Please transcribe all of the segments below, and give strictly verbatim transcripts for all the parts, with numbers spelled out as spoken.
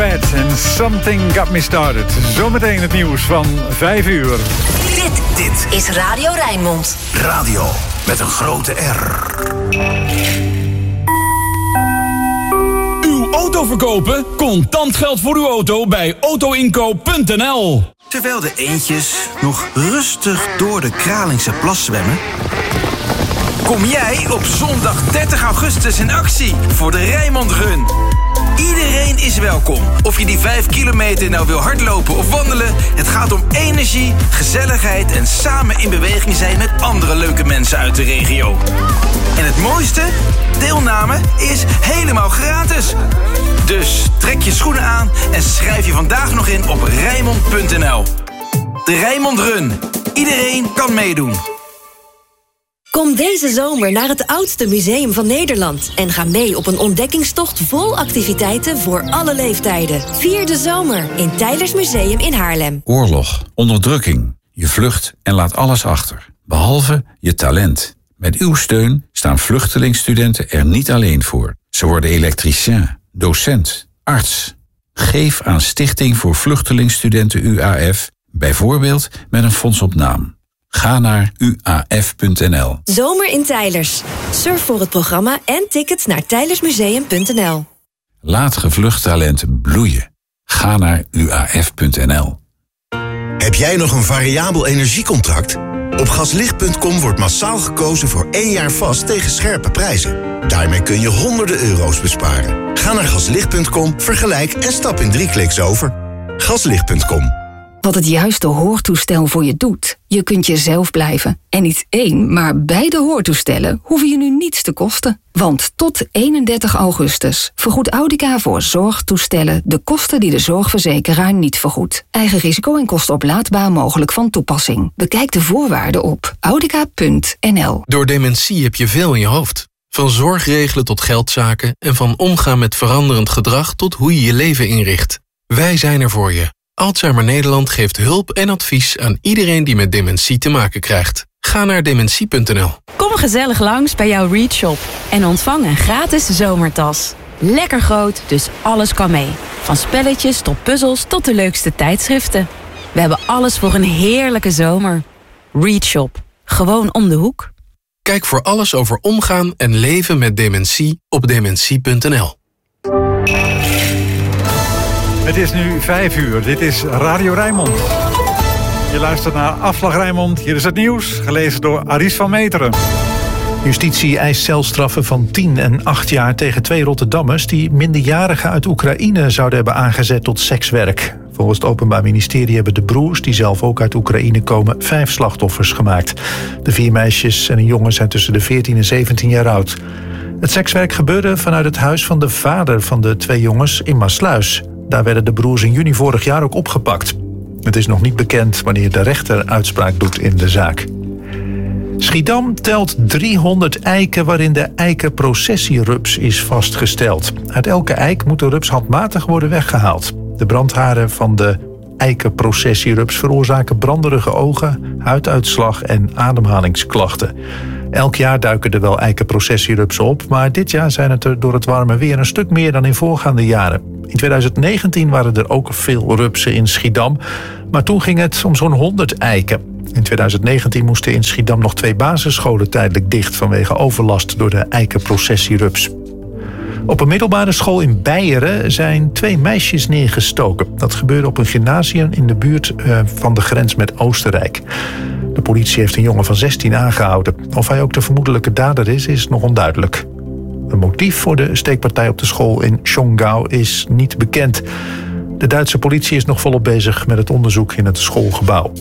Pat en Something Got Me Started. Zometeen het nieuws van vijf uur. Dit, dit is Radio Rijnmond. Radio met een grote R. Uw auto verkopen? Contant geld voor uw auto bij autoinkoop punt n l. Terwijl de eendjes nog rustig door de Kralingse plas zwemmen, kom jij op zondag dertig augustus in actie voor de Rijnmond Run. Iedereen is welkom. Of je die vijf kilometer nou wil hardlopen of wandelen, het gaat om energie, gezelligheid en samen in beweging zijn met andere leuke mensen uit de regio. En het mooiste? Deelname is helemaal gratis. Dus trek je schoenen aan en schrijf je vandaag nog in op rijnmond punt n l. De Rijnmond Run. Iedereen kan meedoen. Kom deze zomer naar het oudste museum van Nederland en ga mee op een ontdekkingstocht vol activiteiten voor alle leeftijden. Vier de zomer in Teylers Museum in Haarlem. Oorlog, onderdrukking. Je vlucht en laat alles achter, behalve je talent. Met uw steun staan vluchtelingsstudenten er niet alleen voor. Ze worden elektricien, docent, arts. Geef aan Stichting voor Vluchtelingsstudenten U A F, bijvoorbeeld met een fonds op naam. Ga naar u a f punt n l. Zomer in Teylers. Surf voor het programma en tickets naar teylersmuseum punt n l. Laat gevlucht talent bloeien. Ga naar u a f punt n l. Heb jij nog een variabel energiecontract? Op gaslicht punt com wordt massaal gekozen voor één jaar vast tegen scherpe prijzen. Daarmee kun je honderden euro's besparen. Ga naar gaslicht punt com, vergelijk en stap in drie kliks over. gaslicht punt com. Wat het juiste hoortoestel voor je doet. Je kunt jezelf blijven. En niet één, maar beide hoortoestellen hoeven je nu niets te kosten. Want tot eenendertig augustus vergoedt Audica voor zorgtoestellen de kosten die de zorgverzekeraar niet vergoedt. Eigen risico en kosten oplaadbaar mogelijk van toepassing. Bekijk de voorwaarden op audica punt n l. Door dementie heb je veel in je hoofd. Van zorg regelen tot geldzaken en van omgaan met veranderend gedrag tot hoe je je leven inricht. Wij zijn er voor je. Alzheimer Nederland geeft hulp en advies aan iedereen die met dementie te maken krijgt. Ga naar dementie punt n l. Kom gezellig langs bij jouw Read Shop en ontvang een gratis zomertas. Lekker groot, dus alles kan mee. Van spelletjes tot puzzels tot de leukste tijdschriften. We hebben alles voor een heerlijke zomer. Read Shop. Gewoon om de hoek. Kijk voor alles over omgaan en leven met dementie op dementie punt n l. Het is nu vijf uur. Dit is Radio Rijnmond. Je luistert naar Afslag Rijnmond. Hier is het nieuws, gelezen door Aris van Meteren. Justitie eist celstraffen van tien en acht jaar tegen twee Rotterdammers die minderjarigen uit Oekraïne zouden hebben aangezet tot sekswerk. Volgens het Openbaar Ministerie hebben de broers, die zelf ook uit Oekraïne komen, vijf slachtoffers gemaakt. De vier meisjes en een jongen zijn tussen de veertien en zeventien jaar oud. Het sekswerk gebeurde vanuit het huis van de vader van de twee jongens in Maassluis. Daar werden de broers in juni vorig jaar ook opgepakt. Het is nog niet bekend wanneer de rechter uitspraak doet in de zaak. Schiedam telt driehonderd eiken waarin de eikenprocessierups is vastgesteld. Uit elke eik moet de rups handmatig worden weggehaald. De brandharen van de eikenprocessierups veroorzaken branderige ogen, huiduitslag en ademhalingsklachten. Elk jaar duiken er wel eikenprocessierupsen op, maar dit jaar zijn het er door het warme weer een stuk meer dan in voorgaande jaren. In twintig negentien waren er ook veel rupsen in Schiedam, maar toen ging het om zo'n honderd eiken. In twintig negentien moesten in Schiedam nog twee basisscholen tijdelijk dicht vanwege overlast door de eikenprocessierups. Op een middelbare school in Beieren zijn twee meisjes neergestoken. Dat gebeurde op een gymnasium in de buurt van de grens met Oostenrijk. De politie heeft een jongen van zestien aangehouden. Of hij ook de vermoedelijke dader is, is nog onduidelijk. Een motief voor de steekpartij op de school in Schongau is niet bekend. De Duitse politie is nog volop bezig met het onderzoek in het schoolgebouw.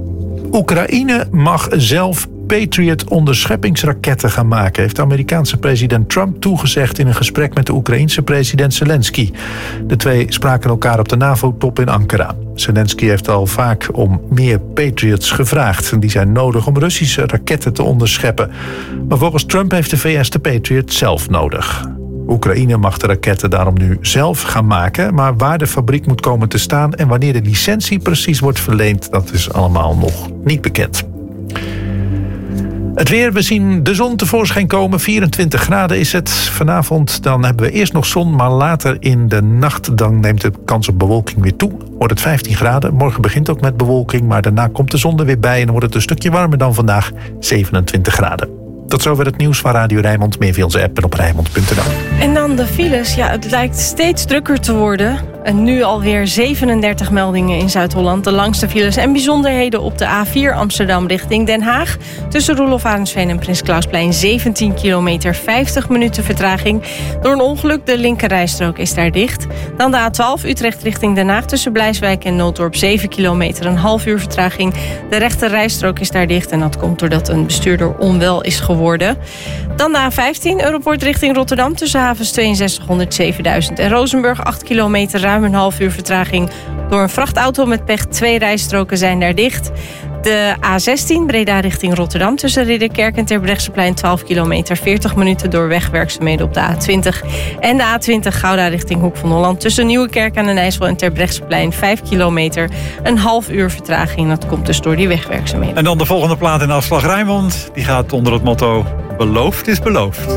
Oekraïne mag zelf Patriot-onderscheppingsraketten gaan maken, heeft de Amerikaanse president Trump toegezegd in een gesprek met de Oekraïense president Zelensky. De twee spraken elkaar op de NAVO-top in Ankara. Zelensky heeft al vaak om meer Patriots gevraagd. Die zijn nodig om Russische raketten te onderscheppen. Maar volgens Trump heeft de V S de Patriot zelf nodig. Oekraïne mag de raketten daarom nu zelf gaan maken, maar waar de fabriek moet komen te staan en wanneer de licentie precies wordt verleend, dat is allemaal nog niet bekend. Het weer, we zien de zon tevoorschijn komen. vierentwintig graden is het. Vanavond dan hebben we eerst nog zon, maar later in de nacht dan neemt de kans op bewolking weer toe. Wordt het vijftien graden. Morgen begint ook met bewolking, maar daarna komt de zon er weer bij en dan wordt het een stukje warmer dan vandaag, zevenentwintig graden. Tot zover het nieuws van Radio Rijnmond. Meer via onze app en op Rijnmond punt n l. En dan de files. Ja, het lijkt steeds drukker te worden. En nu alweer zevenendertig meldingen in Zuid-Holland. De langste files en bijzonderheden op de A vier Amsterdam richting Den Haag. Tussen Roelof Arendsveen en Prins Klausplein zeventien kilometer, vijftig minuten vertraging. Door een ongeluk, de linkerrijstrook is daar dicht. Dan de A twaalf Utrecht richting Den Haag tussen Blijswijk en Nooddorp zeven kilometer, een half uur vertraging. De rechterrijstrook is daar dicht en dat komt doordat een bestuurder onwel is geworden. Dan de A vijftien Europort richting Rotterdam tussen havens tweeënzestig honderd zevenduizend en Rozenburg acht kilometer, ruim een half uur vertraging door een vrachtauto met pech. Twee rijstroken zijn daar dicht. De A zestien Breda richting Rotterdam tussen Ridderkerk en Terbrechtseplein twaalf kilometer, veertig minuten door wegwerkzaamheden op de A twintig. En de A twintig Gouda richting Hoek van Holland tussen Nieuwekerk aan den IJssel en Terbrechtseplein vijf kilometer, een half uur vertraging. Dat komt dus door die wegwerkzaamheden. En dan de volgende plaat in Afslag Rijnmond. Die gaat onder het motto beloofd is beloofd.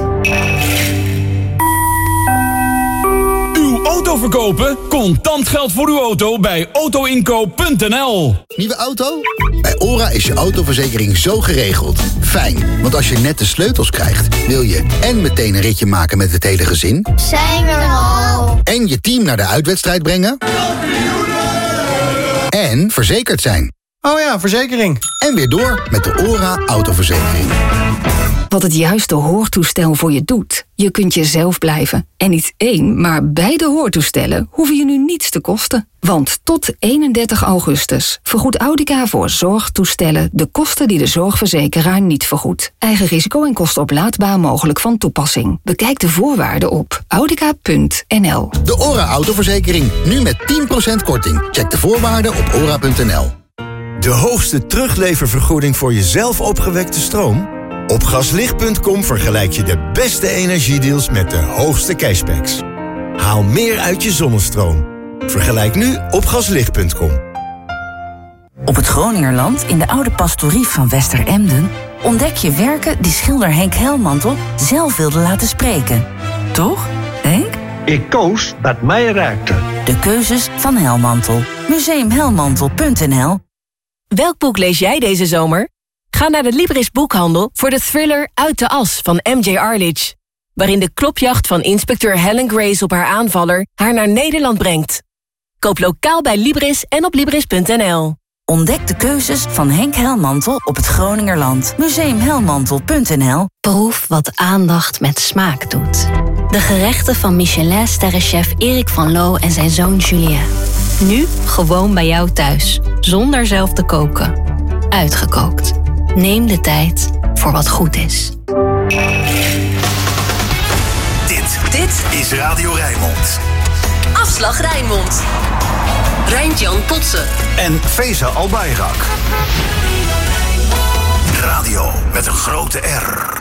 Auto verkopen? Contant geld voor uw auto bij auto inkoop punt n l. Nieuwe auto? Bij OHRA is je autoverzekering zo geregeld. Fijn, want als je net de sleutels krijgt, wil je en meteen een ritje maken met het hele gezin. Zijn we er al? En je team naar de uitwedstrijd brengen. En verzekerd zijn. Oh ja, verzekering. En weer door met de OHRA autoverzekering. Wat het juiste hoortoestel voor je doet. Je kunt jezelf blijven. En niet één, maar beide hoortoestellen hoeven je nu niets te kosten. Want tot eenendertig augustus vergoedt Audica voor zorgtoestellen de kosten die de zorgverzekeraar niet vergoedt. Eigen risico en kostenoplaadbaar mogelijk van toepassing. Bekijk de voorwaarden op audica punt n l. De OHRA autoverzekering, nu met tien procent korting. Check de voorwaarden op ora punt n l. De hoogste terugleververgoeding voor jezelf opgewekte stroom? Op gaslicht punt com vergelijk je de beste energiedeals met de hoogste cashbacks. Haal meer uit je zonnestroom. Vergelijk nu op gaslicht punt com. Op het Groningerland, in de oude pastorie van Westeremden, ontdek je werken die schilder Henk Helmantel zelf wilde laten spreken. Toch, Henk? Ik koos wat mij raakte. De keuzes van Helmantel. museum helmantel punt n l. Welk boek lees jij deze zomer? Ga naar de Libris boekhandel voor de thriller Uit de As van M J Arledge, waarin de klopjacht van inspecteur Helen Grace op haar aanvaller haar naar Nederland brengt. Koop lokaal bij Libris en op libris punt n l. Ontdek de keuzes van Henk Helmantel op het Groningerland. museum helmantel punt n l. Proef wat aandacht met smaak doet. De gerechten van Michelin-sterrenchef Erik van Loo en zijn zoon Julien. Nu gewoon bij jou thuis, zonder zelf te koken. Uitgekookt. Neem de tijd voor wat goed is. Dit, dit is Radio Rijnmond. Afslag Rijnmond. Rijntjan Potsen. En Feza Albayrak. Radio met een grote R.